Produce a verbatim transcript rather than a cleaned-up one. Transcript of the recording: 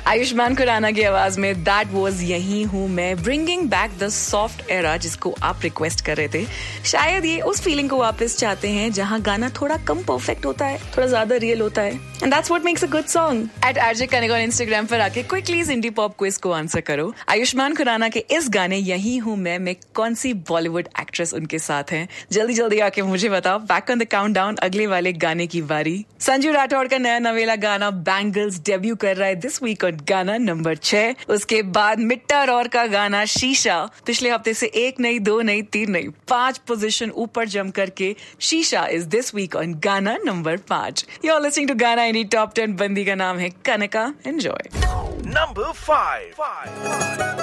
आयुष्मान खुराना की आवाज में दैट वाज यही हूँ मैं, bringing back the soft era जिसको आप रिक्वेस्ट कर रहे थे। शायद ये उस फीलिंग को वापस चाहते हैं जहाँ गाना थोड़ा कम परफेक्ट होता है, थोड़ा ज्यादा रियल होता है, and that's what makes a good song. Eight RJ connect on Instagram पर आके क्विकली इस इंडी पॉप क्विज को आंसर करो। आयुष्मान खुराना के इस गाने यही हूँ मैं में कौन सी बॉलीवुड एक्ट्रेस उनके साथ है? जल्दी जल्दी आके मुझे बताओ। बैक ऑन द काउंटडाउन, अगले वाले गाने की बारी। संजू राठौड़ का नया नवेला गाना बैंगल्स डेब्यू कर रहा है दिस वीक ऑन गाना नंबर छह। उसके बाद मिट्टा रॉर का गाना शीशा पिछले हफ्ते से एक नहीं, दो नहीं, तीन नहीं, पांच पोजीशन ऊपर जम करके शीशा इज दिस वीक ऑन गाना नंबर पांच। यू आर लिसनिंग टू गाना इन टॉप टेन। बंदी का नाम है कनका। एंजॉय। Number five.